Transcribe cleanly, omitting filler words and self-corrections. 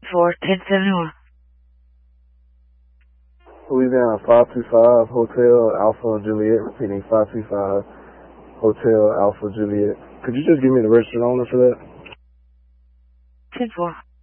1071. Louisiana 525 Hotel Alpha Juliet, repeating 525 Hotel Alpha Juliet. Could you just give me the registered owner for that? 10-4.